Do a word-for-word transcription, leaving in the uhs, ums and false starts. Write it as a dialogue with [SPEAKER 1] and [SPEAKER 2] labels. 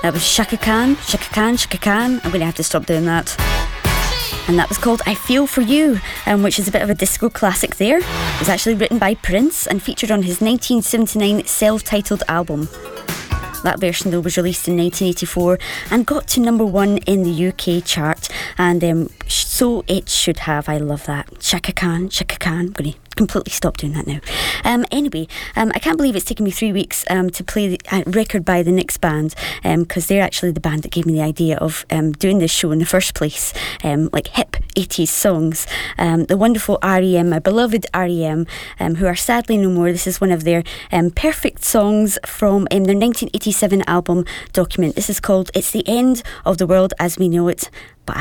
[SPEAKER 1] That was Chaka Khan, Chaka Khan, Chaka Khan. I'm going to have to stop doing that. And that was called I Feel For You, um, which is a bit of a disco classic there. It was actually written by Prince and featured on his nineteen seventy-nine self-titled album. That version, though, was released in nineteen eighty-four and got to number one in the U K chart. And um, so it should have. I love that. Chaka Khan, Chaka Khan. I'm going to completely stop doing that now. Um, anyway, um, I can't believe it's taken me three weeks um, to play the uh, record by the Knicks band, because um, they're actually the band that gave me the idea of um, doing this show in the first place. Um, like hip eighties songs. Um, the wonderful R E M, my beloved R E M, um, who are sadly no more. This is one of their um, perfect songs from um, their nineteen eighty-seven album Document. This is called It's the End of the World as We Know It. But